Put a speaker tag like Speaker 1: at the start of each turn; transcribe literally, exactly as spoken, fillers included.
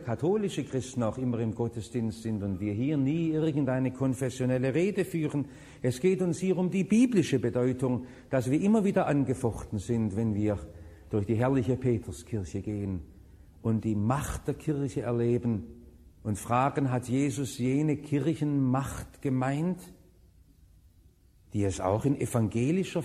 Speaker 1: katholische Christen auch immer im Gottesdienst sind und wir hier nie irgendeine konfessionelle Rede führen. Es geht uns hier um die biblische Bedeutung, dass wir immer wieder angefochten sind, wenn wir durch die herrliche Peterskirche gehen und die Macht der Kirche erleben und fragen, hat Jesus jene Kirchenmacht gemeint, die es auch in evangelischer